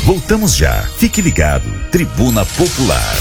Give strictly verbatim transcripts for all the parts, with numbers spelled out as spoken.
Voltamos já. Fique ligado. Tribuna Popular.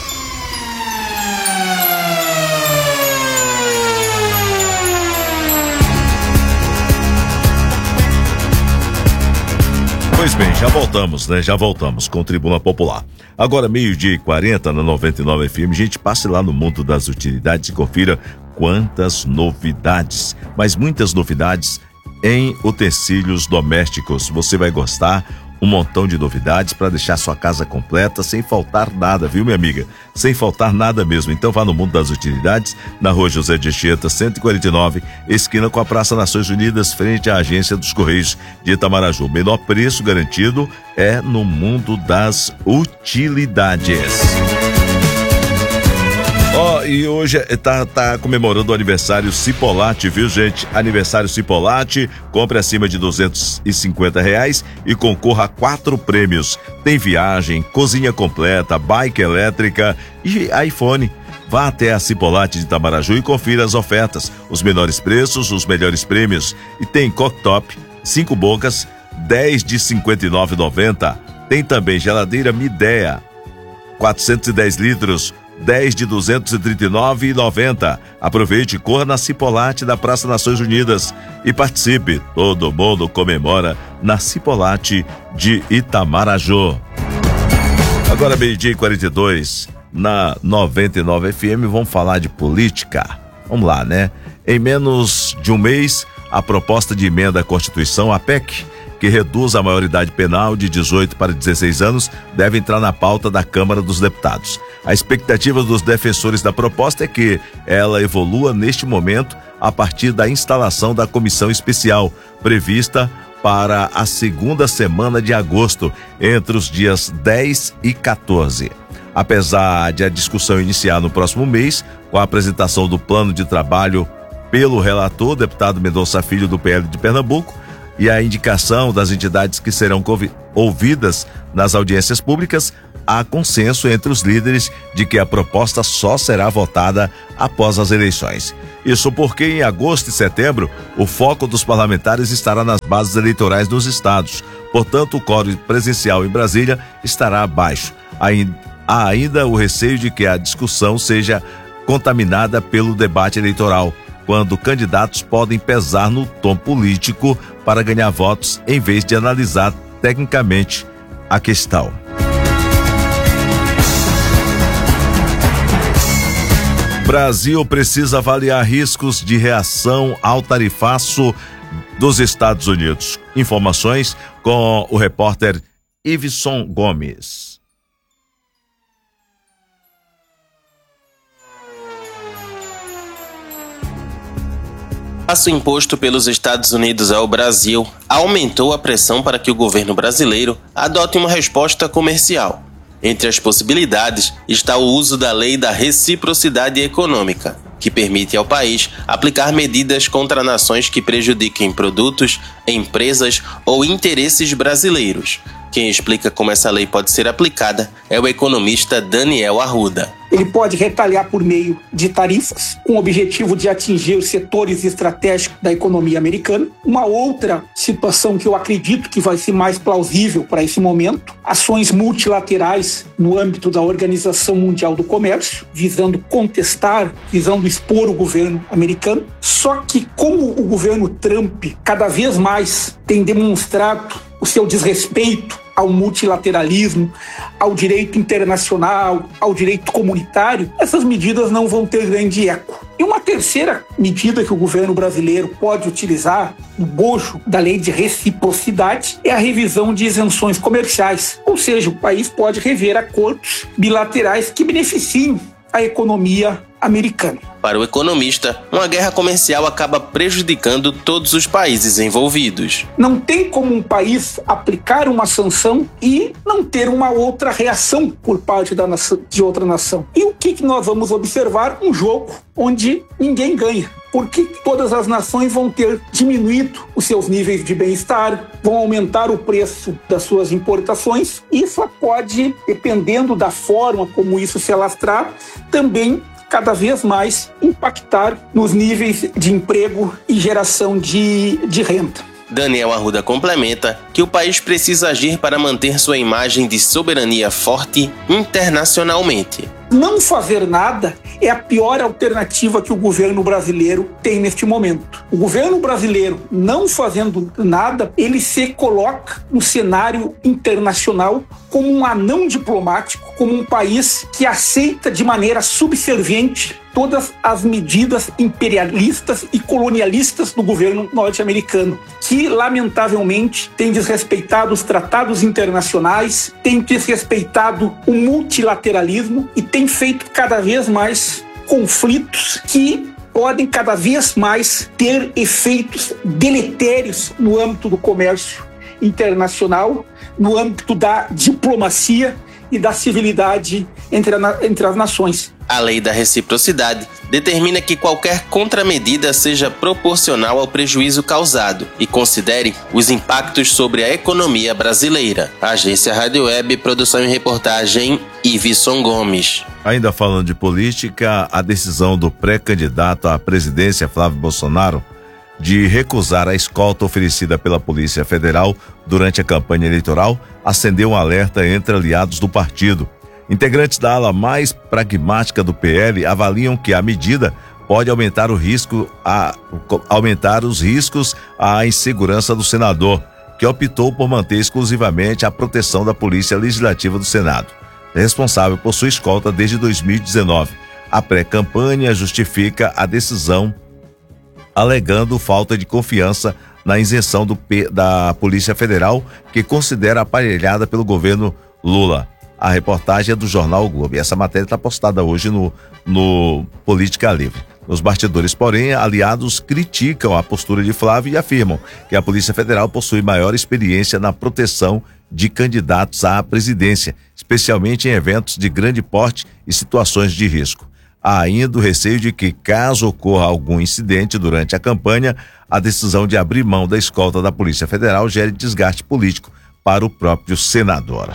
Pois bem, já voltamos, né? Já voltamos com Tribuna Popular. Agora, meio-dia e quarenta na noventa e nove F M. Gente, passe lá no mundo das utilidades e confira quantas novidades, mas muitas novidades em utensílios domésticos. Você vai gostar. Um montão de novidades para deixar sua casa completa sem faltar nada, viu, minha amiga? Sem faltar nada mesmo. Então vá no mundo das utilidades, na rua José de Anchieta, cento e quarenta e nove, esquina com a Praça Nações Unidas, frente à agência dos Correios de Itamaraju. O menor preço garantido é no mundo das utilidades. Ó, oh, e hoje tá, tá comemorando o aniversário Cipolate, viu, gente? Aniversário Cipolate, compre acima de duzentos e cinquenta reais e concorra a quatro prêmios. Tem viagem, cozinha completa, bike elétrica e iPhone. Vá até a Cipolate de Itamaraju e confira as ofertas, os menores preços, os melhores prêmios. E tem cooktop, cinco bocas, dez de cinquenta e nove reais e noventa centavos. Tem também geladeira Midea, quatrocentos e dez litros, dez de duzentos e trinta e nove reais e noventa centavos. Aproveite e corra na Cipolate da Praça Nações Unidas e participe. Todo mundo comemora na Cipolate de Itamaraju. Agora meio-dia e quarenta e dois na noventa e nove F M, vamos falar de política. Vamos lá, né? Em menos de um mês, a proposta de emenda à Constituição, a P E C, que reduz a maioridade penal de dezoito para dezesseis anos, deve entrar na pauta da Câmara dos Deputados. A expectativa dos defensores da proposta é que ela evolua neste momento a partir da instalação da comissão especial, prevista para a segunda semana de agosto, entre os dias dez e quatorze. Apesar de a discussão iniciar no próximo mês, com a apresentação do plano de trabalho pelo relator, deputado Mendonça Filho, do P L de Pernambuco, e a indicação das entidades que serão ouvidas nas audiências públicas, há consenso entre os líderes de que a proposta só será votada após as eleições. Isso porque em agosto e setembro o foco dos parlamentares estará nas bases eleitorais dos estados. Portanto, o quórum presencial em Brasília estará abaixo. Há ainda o receio de que a discussão seja contaminada pelo debate eleitoral, quando candidatos podem pesar no tom político para ganhar votos em vez de analisar tecnicamente a questão. Brasil precisa avaliar riscos de reação ao tarifaço dos Estados Unidos. Informações com o repórter Iveson Gomes. O passo imposto pelos Estados Unidos ao Brasil aumentou a pressão para que o governo brasileiro adote uma resposta comercial. Entre as possibilidades está o uso da Lei da Reciprocidade Econômica, que permite ao país aplicar medidas contra nações que prejudiquem produtos, empresas ou interesses brasileiros. Quem explica como essa lei pode ser aplicada é o economista Daniel Arruda. Ele pode retalhar por meio de tarifas, com o objetivo de atingir os setores estratégicos da economia americana. Uma outra situação que eu acredito que vai ser mais plausível para esse momento, ações multilaterais no âmbito da Organização Mundial do Comércio, visando contestar, visando expor o governo americano. Só que como o governo Trump cada vez mais tem demonstrado o seu desrespeito ao multilateralismo, ao direito internacional, ao direito comunitário, essas medidas não vão ter grande eco. E uma terceira medida que o governo brasileiro pode utilizar no bojo da lei de reciprocidade é a revisão de isenções comerciais. Ou seja, o país pode rever acordos bilaterais que beneficiem a economia americana. Para o economista, uma guerra comercial acaba prejudicando todos os países envolvidos. Não tem como um país aplicar uma sanção e não ter uma outra reação por parte da nação, de outra nação. E o que, que nós vamos observar? Um jogo onde ninguém ganha. Porque todas as nações vão ter diminuído os seus níveis de bem-estar, vão aumentar o preço das suas importações. Isso pode, dependendo da forma como isso se alastrar, também cada vez mais impactar nos níveis de emprego e geração de, de renda. Daniel Arruda complementa que o país precisa agir para manter sua imagem de soberania forte internacionalmente. Não fazer nada é a pior alternativa que o governo brasileiro tem neste momento. O governo brasileiro, não fazendo nada, ele se coloca no cenário internacional como um anão diplomático, como um país que aceita de maneira subserviente todas as medidas imperialistas e colonialistas do governo norte-americano, que, lamentavelmente, tem desrespeitado os tratados internacionais, tem desrespeitado o multilateralismo e tem feito cada vez mais conflitos que podem cada vez mais ter efeitos deletérios no âmbito do comércio internacional, no âmbito da diplomacia e da civilidade entre, a, entre as nações. A lei da reciprocidade determina que qualquer contramedida seja proporcional ao prejuízo causado e considere os impactos sobre a economia brasileira. Agência Rádio Web, produção e reportagem, Ivisson Gomes. Ainda falando de política, a decisão do pré-candidato à presidência, Flávio Bolsonaro, de recusar a escolta oferecida pela Polícia Federal durante a campanha eleitoral, acendeu um alerta entre aliados do partido. Integrantes da ala mais pragmática do P L avaliam que a medida pode aumentar o risco a, aumentar os riscos à insegurança do senador, que optou por manter exclusivamente a proteção da Polícia Legislativa do Senado, responsável por sua escolta desde dois mil e dezenove. A pré-campanha justifica a decisão alegando falta de confiança na isenção do P, da Polícia Federal, que considera aparelhada pelo governo Lula. A reportagem é do Jornal o Globo. E essa matéria está postada hoje no, no Política Livre. Os bastidores, porém, aliados criticam a postura de Flávio e afirmam que a Polícia Federal possui maior experiência na proteção de candidatos à presidência, especialmente em eventos de grande porte e situações de risco. Há ainda o receio de que, caso ocorra algum incidente durante a campanha, a decisão de abrir mão da escolta da Polícia Federal gere desgaste político para o próprio senador.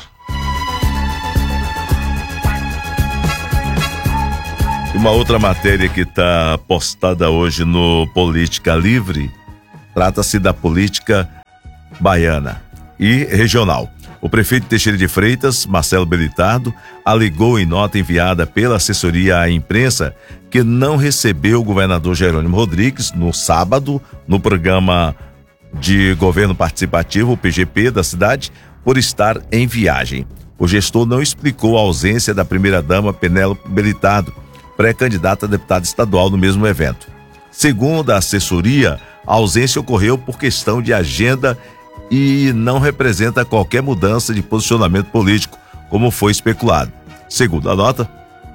Uma outra matéria que está postada hoje no Política Livre trata-se da política baiana e regional. O prefeito Teixeira de Freitas, Marcelo Belitardo, alegou em nota enviada pela assessoria à imprensa que não recebeu o governador Jerônimo Rodrigues no sábado, no programa de governo participativo, o P G P, da cidade, por estar em viagem. O gestor não explicou a ausência da primeira-dama Penélope Belitardo, pré-candidata a deputada estadual no mesmo evento. Segundo a assessoria, a ausência ocorreu por questão de agenda e não representa qualquer mudança de posicionamento político, como foi especulado. Segundo a nota,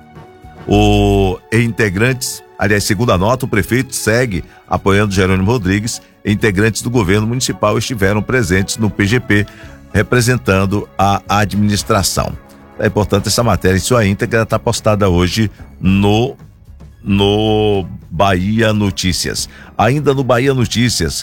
o integrantes, aliás, segundo a nota, o prefeito segue apoiando Jerônimo Rodrigues e integrantes do governo municipal estiveram presentes no P G P, representando a administração. É importante essa matéria em sua íntegra, está postada hoje no, no Bahia Notícias. Ainda no Bahia Notícias,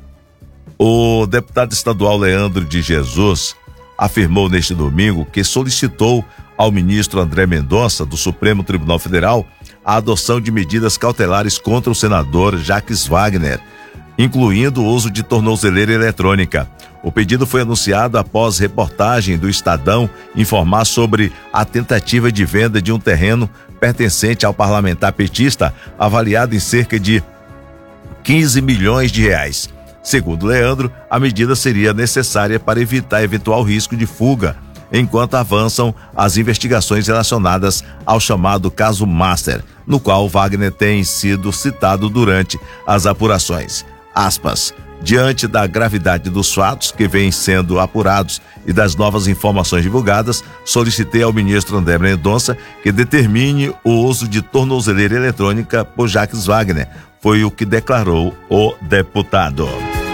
o deputado estadual Leandro de Jesus afirmou neste domingo que solicitou ao ministro André Mendonça, do Supremo Tribunal Federal, a adoção de medidas cautelares contra o senador Jacques Wagner, incluindo o uso de tornozeleira eletrônica. O pedido foi anunciado após reportagem do Estadão informar sobre a tentativa de venda de um terreno pertencente ao parlamentar petista, avaliado em cerca de quinze milhões de reais. Segundo Leandro, a medida seria necessária para evitar eventual risco de fuga, enquanto avançam as investigações relacionadas ao chamado caso Master, no qual Wagner tem sido citado durante as apurações. Aspas. Diante da gravidade dos fatos que vêm sendo apurados e das novas informações divulgadas, solicitei ao ministro André Mendonça que determine o uso de tornozeleira eletrônica por Jacques Wagner. Foi o que declarou o deputado.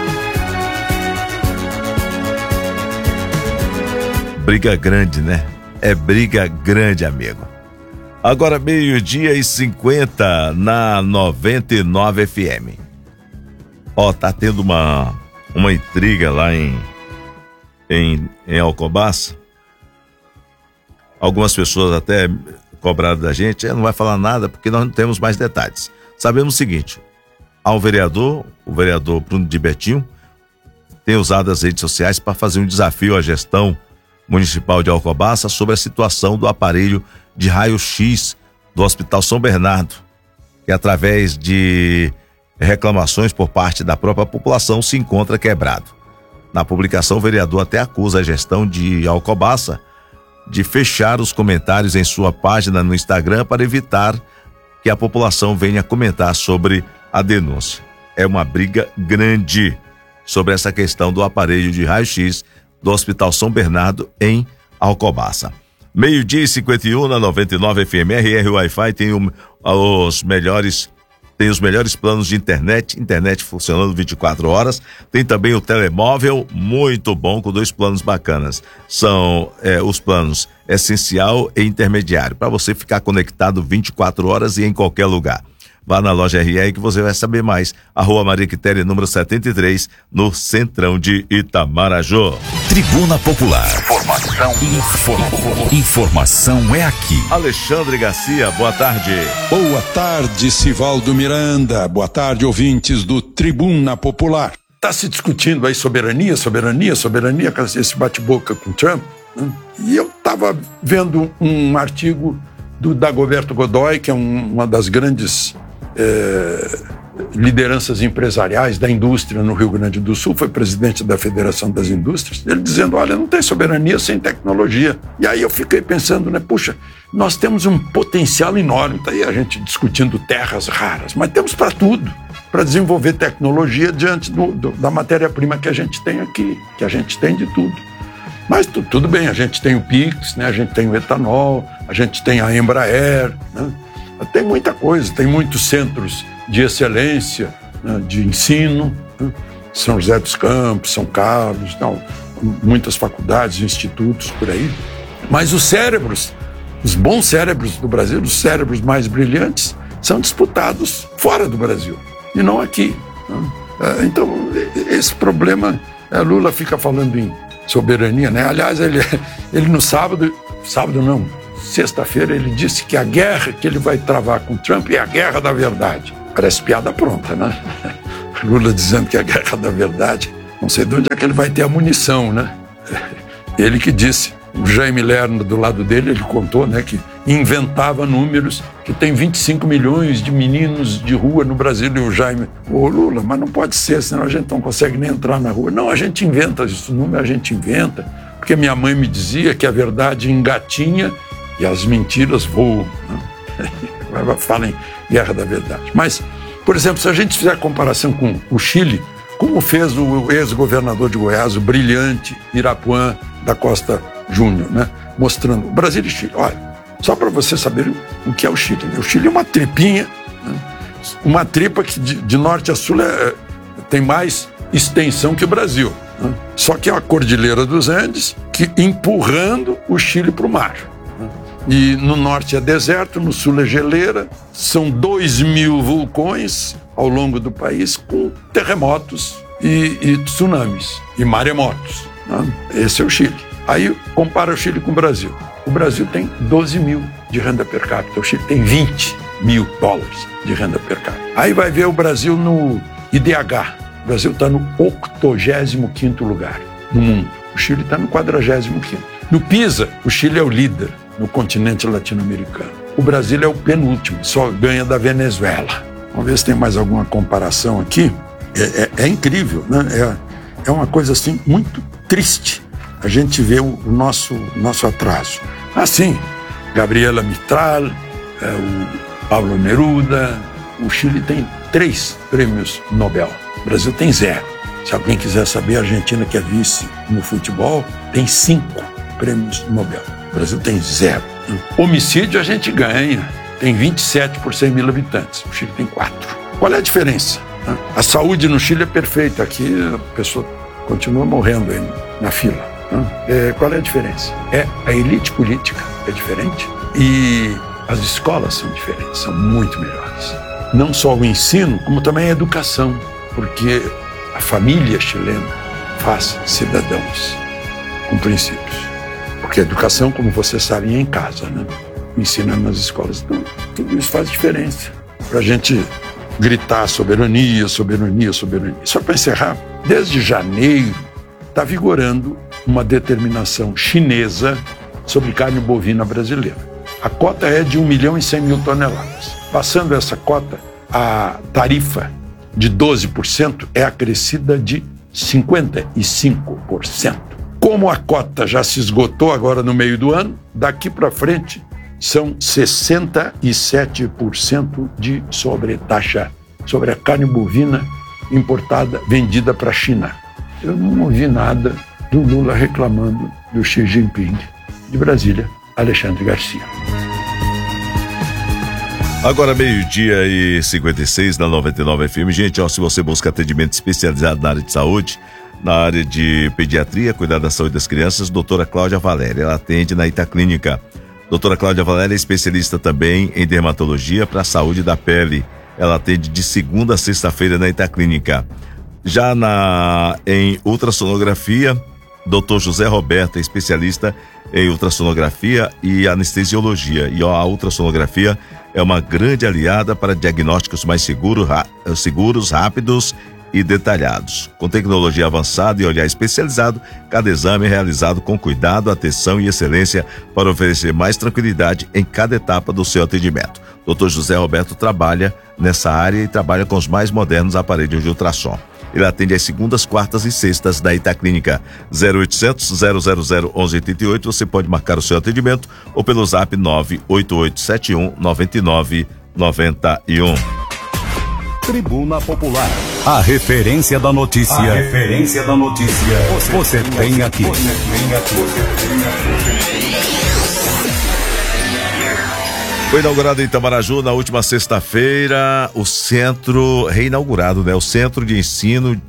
Briga grande, né? É briga grande, amigo. Agora meio-dia e cinquenta na noventa e nove F M. Ó, tá tendo uma, uma intriga lá em, em, em Alcobaça. Algumas pessoas até cobraram da gente, não vai falar nada porque nós não temos mais detalhes. Sabemos o seguinte, há um vereador, o vereador Bruno de Betinho, tem usado as redes sociais para fazer um desafio à gestão municipal de Alcobaça sobre a situação do aparelho de raio-x do Hospital São Bernardo, que através de reclamações por parte da própria população se encontra quebrado. Na publicação, o vereador até acusa a gestão de Alcobaça de fechar os comentários em sua página no Instagram para evitar que a população venha comentar sobre a denúncia. É uma briga grande sobre essa questão do aparelho de raio-x do Hospital São Bernardo em Alcobaça. Meio-dia e cinquenta e um na noventa e nove F M. R R Wi-Fi tem um, os melhores tem os melhores planos de internet, internet funcionando vinte e quatro horas. Tem também o telemóvel, muito bom, com dois planos bacanas. São é, os planos essencial e intermediário, para você ficar conectado vinte e quatro horas e em qualquer lugar. Vá na loja R R que você vai saber mais. A Rua Maria Quitéria, número setenta e três, no centrão de Itamaraju. Tribuna Popular. Informação. Inform... Informação é aqui. Alexandre Garcia, boa tarde. Boa tarde, Sivaldo Miranda. Boa tarde, ouvintes do Tribuna Popular. Está se discutindo aí soberania, soberania, soberania, esse bate-boca com Trump, né? E eu estava vendo um artigo do Dagoberto Godoy, que é um, uma das grandes é, lideranças empresariais da indústria no Rio Grande do Sul, foi presidente da Federação das Indústrias, ele dizendo, olha, não tem soberania sem tecnologia. E aí eu fiquei pensando, né, puxa, nós temos um potencial enorme, tá aí a gente discutindo terras raras, mas temos para tudo, para desenvolver tecnologia diante do, do, da matéria-prima que a gente tem aqui, que a gente tem de tudo. Mas tu, tudo bem, a gente tem o Pix, né? A gente tem o etanol, a gente tem a Embraer, né? Tem muita coisa, tem muitos centros de excelência, né? De ensino, né? São José dos Campos, São Carlos, não, muitas faculdades, institutos por aí. Mas os cérebros, os bons cérebros do Brasil, os cérebros mais brilhantes, são disputados fora do Brasil e não aqui, né? Então, esse problema, Lula fica falando em soberania, né? Aliás, ele, ele no sábado, sábado não, sexta-feira, ele disse que a guerra que ele vai travar com Trump é a guerra da verdade. Parece piada pronta, né? Lula dizendo que é a guerra da verdade, não sei de onde é que ele vai ter a munição, né? Ele que disse, o Jaime Lerner do lado dele, ele contou, né, que inventava números, que tem vinte e cinco milhões de meninos de rua no Brasil, e o Jaime, ô Lula, mas não pode ser, senão a gente não consegue nem entrar na rua. Não, a gente inventa isso, número a gente inventa, porque minha mãe me dizia que a verdade engatinha e as mentiras voam, né? Fala em guerra da verdade. Mas, por exemplo, se a gente fizer comparação com o Chile, como fez o ex-governador de Goiás, o brilhante Irapuã da Costa Júnior, né? Mostrando o Brasil e Chile. Olha, só para você saber o que é o Chile. O Chile é uma tripinha, né? Uma tripa que de, de norte a sul é, tem mais extensão que o Brasil, né? Só que é a Cordilheira dos Andes que empurrando o Chile para o mar, né? E no norte é deserto, no sul é geleira, são dois mil vulcões ao longo do país com terremotos e, e tsunamis e maremotos, né? Esse é o Chile. Aí compara o Chile com o Brasil. O Brasil tem doze mil de renda per capita, o Chile tem vinte mil dólares de renda per capita. Aí vai ver o Brasil no I D H. O Brasil está no octogésimo quinto lugar no mundo. O Chile está no quadragésimo quinto. No PISA, o Chile é o líder no continente latino-americano. O Brasil é o penúltimo, só ganha da Venezuela. Vamos ver se tem mais alguma comparação aqui. É, é, é incrível, né? É, é uma coisa assim muito triste. A gente vê o nosso, nosso atraso. Assim, Gabriela Mistral, é, o Pablo Neruda, o Chile tem três prêmios Nobel. O Brasil tem zero. Se alguém quiser saber, a Argentina, que é vice no futebol, tem cinco prêmios Nobel. O Brasil tem zero. Homicídio a gente ganha, tem vinte e sete por cem mil habitantes. O Chile tem quatro. Qual é a diferença? A saúde no Chile é perfeita. Aqui a pessoa continua morrendo aí na fila. É, qual é a diferença? É a elite política é diferente e as escolas são diferentes, são muito melhores. Não só o ensino, como também a educação, porque a família chilena faz cidadãos com princípios. Porque a educação, como vocês sabem, é em casa, né? O ensino é nas escolas. Então, tudo isso faz diferença para a gente gritar soberania, soberania, soberania. Só para encerrar, Desde janeiro, está vigorando uma determinação chinesa sobre carne bovina brasileira. A cota é de um milhão e cem mil toneladas. Passando essa cota, a tarifa de doze por cento é acrescida de cinquenta e cinco por cento. Como a cota já se esgotou agora no meio do ano, daqui para frente são sessenta e sete por cento de sobretaxa sobre a carne bovina importada, vendida para a China. Eu não ouvi nada do Lula reclamando do Xi Jinping. De Brasília, Alexandre Garcia. Agora meio-dia e cinquenta e seis na noventa e nove F M. Gente, ó, se você busca atendimento especializado na área de saúde, na área de pediatria, cuidar da saúde das crianças, doutora Cláudia Valéria, ela atende na Itaclínica. Doutora Cláudia Valéria é especialista também em dermatologia para a saúde da pele. Ela atende de segunda a sexta-feira na Itaclínica. Já na, em ultrassonografia, doutor José Roberto é especialista em ultrassonografia e anestesiologia. E ó, a ultrassonografia é uma grande aliada para diagnósticos mais seguro, ra, seguros, rápidos e detalhados. Com tecnologia avançada e olhar especializado, cada exame é realizado com cuidado, atenção e excelência para oferecer mais tranquilidade em cada etapa do seu atendimento. doutor José Roberto trabalha nessa área e trabalha com os mais modernos aparelhos de ultrassom. Ele atende às segundas, quartas e sextas da Itaclínica. zero oitocentos, zero zero zero, onze oitenta e oito. Você pode marcar o seu atendimento ou pelo zap nove oito oito sete um nove nove nove um. Tribuna Popular. A referência da notícia. A referência da notícia. Você, você tem aqui. Você tem aqui. Foi inaugurado em Itamaraju na última sexta-feira o centro, reinaugurado, né? O Centro de Ensino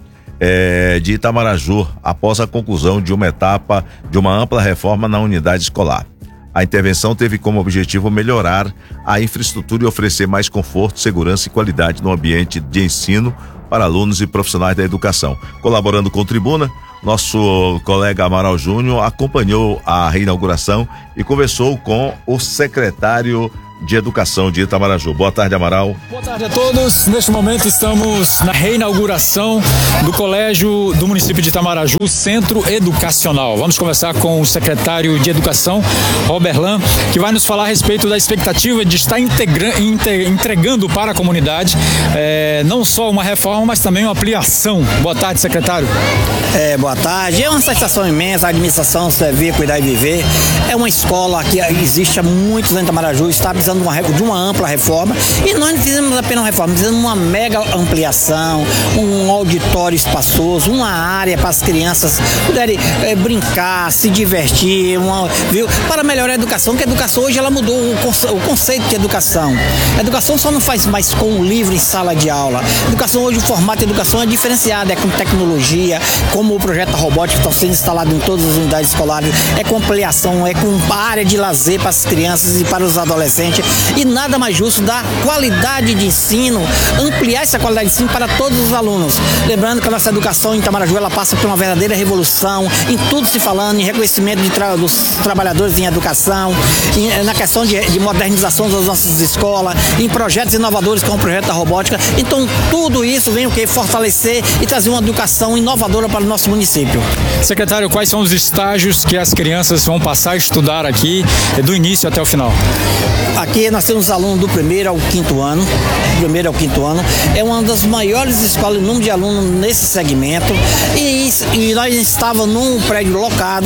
é, de Itamaraju, após a conclusão de uma etapa de uma ampla reforma na unidade escolar. A intervenção teve como objetivo melhorar a infraestrutura e oferecer mais conforto, segurança e qualidade no ambiente de ensino para alunos e profissionais da educação. Colaborando com o Tribuna, nosso colega Amaral Júnior acompanhou a reinauguração e conversou com o secretário de Educação de Itamaraju. Boa tarde, Amaral. Boa tarde a todos. Neste momento estamos na reinauguração do colégio do município de Itamaraju, Centro Educacional. Vamos conversar com o secretário de Educação, Roberlan, que vai nos falar a respeito da expectativa de estar integra- inte- entregando para a comunidade é, não só uma reforma, mas também uma ampliação. Boa tarde, secretário. É, boa tarde. É uma satisfação imensa. A administração Servir, Cuidar e Viver é uma escola que existe há muitos anos em Itamaraju, está precisando de uma, de uma ampla reforma, e nós não precisamos apenas uma reforma, precisamos de uma mega ampliação, um auditório espaçoso, uma área para as crianças poderem é, brincar, se divertir, uma, viu? Para melhorar a educação, porque a educação hoje ela mudou o, conce, o conceito de educação. A educação só não faz mais com o livro em sala de aula. A educação hoje, o formato de educação é diferenciado, é com tecnologia, como o projeto robótico que está sendo instalado em todas as unidades escolares, é com ampliação, é com área de lazer para as crianças e para os adolescentes, e nada mais justo da qualidade de ensino, ampliar essa qualidade de ensino para todos os alunos. Lembrando que a nossa educação em Itamaraju, ela passa por uma verdadeira revolução, em tudo se falando, em reconhecimento de tra- dos trabalhadores em educação, em, na questão de, de modernização das nossas escolas, em projetos inovadores como o projeto da robótica. Então tudo isso vem o que? Fortalecer e trazer uma educação inovadora para o nosso município. Secretário, quais são os estágios que as crianças vão passar a estudar aqui, do início até o final? Aqui nós temos alunos do primeiro ao quinto ano, do primeiro ao quinto ano, é uma das maiores escolas em número de alunos nesse segmento, e, e nós estávamos num prédio locado,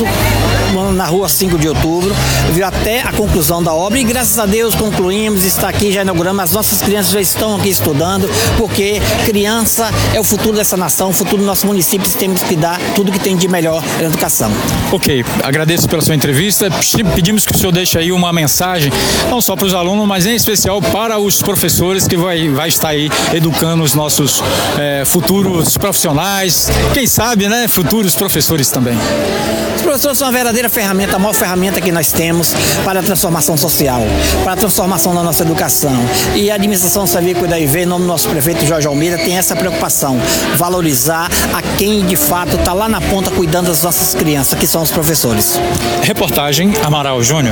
na rua cinco de outubro, viu, até a conclusão da obra, e graças a Deus concluímos, está aqui, já inauguramos, as nossas crianças já estão aqui estudando, porque criança é o futuro dessa nação, o futuro do nosso município, temos que dar tudo que tem de melhor na educação. Ok, agradeço pela sua entrevista, pedimos que o senhor deixe aí uma mensagem, não só para os alunos, mas em especial para os professores que vai, vai estar aí educando os nossos é, futuros profissionais, quem sabe, né, futuros professores também. Os professores são uma verdadeira ferramenta, a maior ferramenta que nós temos para a transformação social, para a transformação da nossa educação. E a administração Servir, Cuidar e Viver, em nome do nosso prefeito Jorge Almeida, tem essa preocupação, valorizar a quem de fato está lá na ponta cuidando das nossas crianças, que são os professores. Reportagem Amaral Júnior.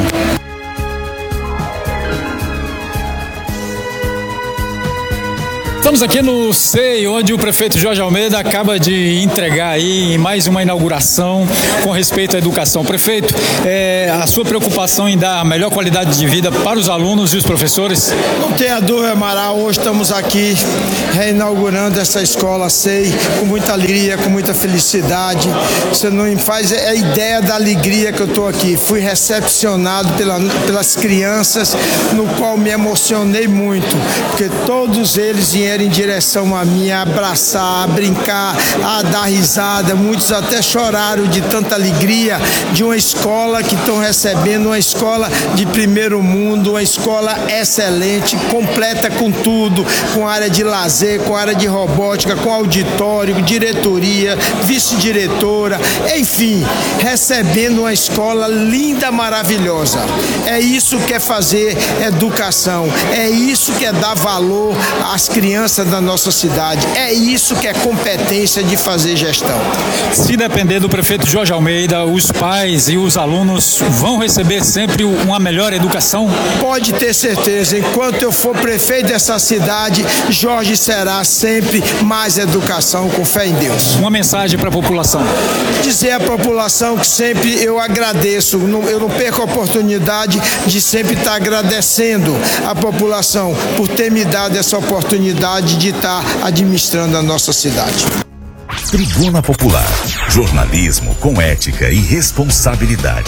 Estamos aqui no S E I, onde o prefeito Jorge Almeida acaba de entregar aí mais uma inauguração com respeito à educação. Prefeito, é, a sua preocupação em dar a melhor qualidade de vida para os alunos e os professores? Não tenha dúvida, Amaral, hoje estamos aqui reinaugurando essa escola S E I com muita alegria, com muita felicidade. Você não me faz a ideia da alegria que eu estou aqui. Fui recepcionado pela, pelas crianças, no qual me emocionei muito, porque todos eles vieram em direção a mim, a abraçar, a brincar, a dar risada. Muitos até choraram de tanta alegria de uma escola que estão recebendo, uma escola de primeiro mundo, uma escola excelente, completa com tudo, com área de lazer, com área de robótica, com auditório, diretoria, vice-diretora, enfim, recebendo uma escola linda, maravilhosa. É isso que é fazer educação, é isso que é dar valor às crianças da nossa cidade, é isso que é competência de fazer gestão. Se depender do prefeito Jorge Almeida, os pais e os alunos vão receber sempre uma melhor educação? Pode ter certeza, enquanto eu for prefeito dessa cidade, Jorge será sempre mais educação, com fé em Deus. Uma mensagem para a população? Dizer à população que sempre eu agradeço, eu não perco a oportunidade de sempre estar agradecendo a população por ter me dado essa oportunidade de estar administrando a nossa cidade. Tribuna Popular, jornalismo com ética e responsabilidade.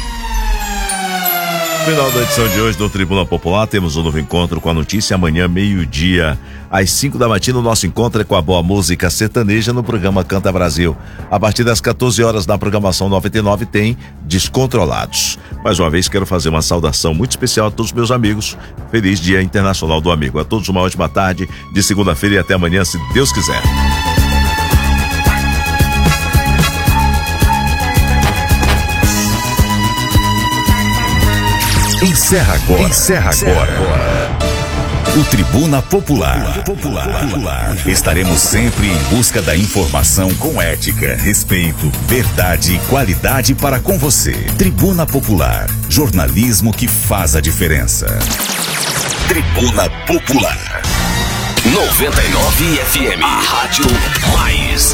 Final da edição de hoje do Tribuna Popular, temos um novo encontro com a notícia amanhã, meio-dia, às cinco da matina. O nosso encontro é com a boa música sertaneja no programa Canta Brasil. A partir das quatorze horas na programação noventa e nove tem Descontrolados. Mais uma vez quero fazer uma saudação muito especial a todos os meus amigos. Feliz Dia Internacional do Amigo. A todos uma ótima tarde de segunda-feira e até amanhã, se Deus quiser. Encerra agora. Encerra agora. O Tribuna Popular. Popular. Estaremos sempre em busca da informação com ética, respeito, verdade e qualidade para com você. Tribuna Popular. Jornalismo que faz a diferença. Tribuna Popular. noventa e nove F M. A Rádio Mais.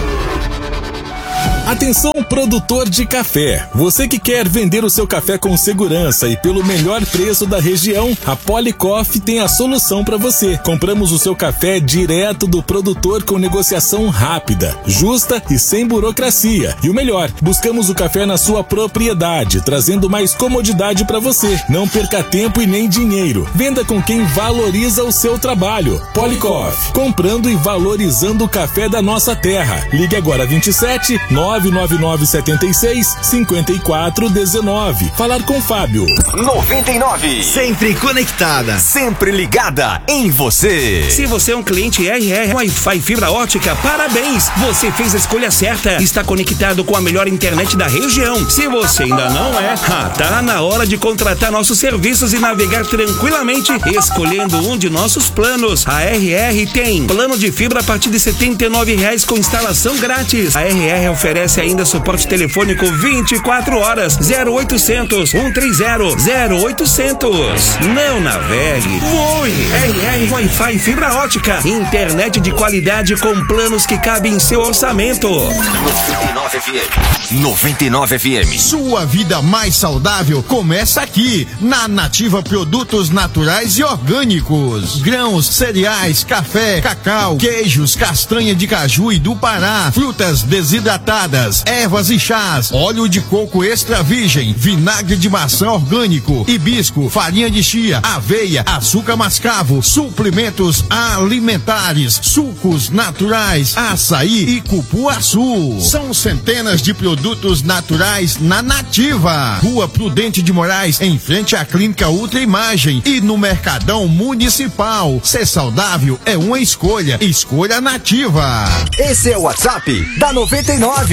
Atenção, produtor de café. Você que quer vender o seu café com segurança e pelo melhor preço da região, a Policoff tem a solução para você. Compramos o seu café direto do produtor com negociação rápida, justa e sem burocracia. E o melhor, buscamos o café na sua propriedade, trazendo mais comodidade para você. Não perca tempo e nem dinheiro. Venda com quem valoriza o seu trabalho. Policoff, comprando e valorizando o café da nossa terra. Ligue agora vinte e sete, nove nove nove sete seis, cinco quatro um nove. Falar com Fábio. noventa e nove. Sempre conectada, sempre ligada em você. Se você é um cliente R R Wi-Fi fibra ótica, parabéns! Você fez a escolha certa. Está conectado com a melhor internet da região. Se você ainda não é, ah, tá na hora de contratar nossos serviços e navegar tranquilamente escolhendo um de nossos planos. A R R tem plano de fibra a partir de setenta e nove reais com instalação grátis. A R R oferece ainda suporte telefônico vinte e quatro horas. Zero oitocentos, cento e trinta, zero oitocentos. Não navegue, voe. R R Wi-Fi fibra ótica. Internet de qualidade com planos que cabem em seu orçamento. noventa e nove F M. noventa e nove F M. Sua vida mais saudável começa aqui, na Nativa Produtos Naturais e Orgânicos. Grãos, cereais, café, cacau, queijos, castanha de caju e do Pará, frutas desidratadas, ervas e chás, óleo de coco extra virgem, vinagre de maçã orgânico, hibisco, farinha de chia, aveia, açúcar mascavo, suplementos alimentares, sucos naturais, açaí e cupuaçu. São centenas de produtos naturais na Nativa. Rua Prudente de Moraes, em frente à Clínica Ultra Imagem, e no Mercadão Municipal. Ser saudável é uma escolha. Escolha Nativa. Esse é o WhatsApp da noventa e nove.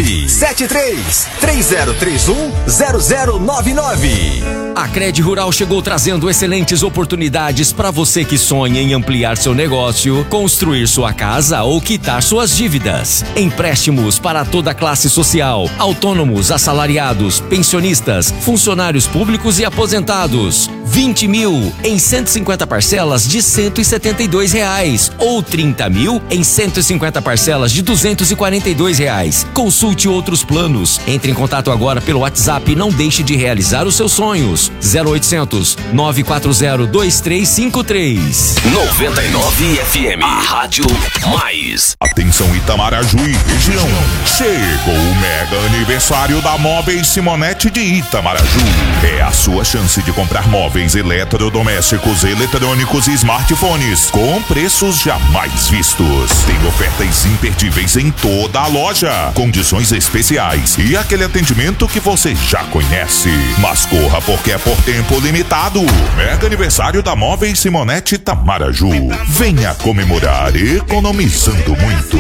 nove sete três três zero três um zero zero nove nove. A Cred Rural chegou trazendo excelentes oportunidades para você que sonha em ampliar seu negócio, construir sua casa ou quitar suas dívidas. Empréstimos para toda a classe social, autônomos, assalariados, pensionistas, funcionários públicos e aposentados. vinte mil em cento e cinquenta parcelas de cento e setenta e dois reais ou trinta mil em cento e cinquenta parcelas de duzentos e quarenta e dois reais. Consulte outros planos. Entre em contato agora pelo WhatsApp e não deixe de realizar os seus sonhos. zero oitocentos, nove quatro zero, dois três cinco três. noventa e nove F M, a Rádio Mais. Atenção Itamaraju e região. Chegou o mega aniversário da Móveis Simonetti de Itamaraju. É a sua chance de comprar móveis eletrodomésticos, eletrônicos e smartphones com preços jamais vistos. Tem ofertas imperdíveis em toda a loja, condições especiais e aquele atendimento que você já conhece. Mas corra porque é por tempo limitado. Mega aniversário da Móveis Simonetti Itamaraju. Venha comemorar economizando muito.